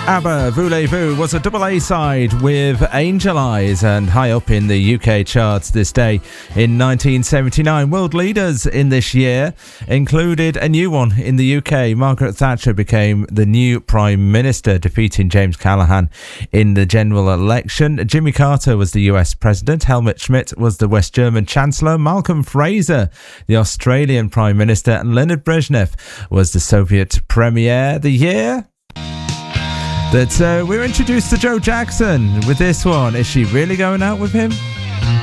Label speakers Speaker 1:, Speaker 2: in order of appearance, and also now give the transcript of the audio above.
Speaker 1: ABBA, Voulez-Vous was a double A-side with Angel Eyes and high up in the UK charts this day in 1979. World leaders in this year included a new one in the UK. Margaret Thatcher became the new Prime Minister, defeating James Callaghan in the general election. Jimmy Carter was the US President. Helmut Schmidt was the West German Chancellor. Malcolm Fraser, the Australian Prime Minister. And Leonid Brezhnev was the Soviet Premier. The year that we were introduced to Joe Jackson with this one. Is she really going out with him?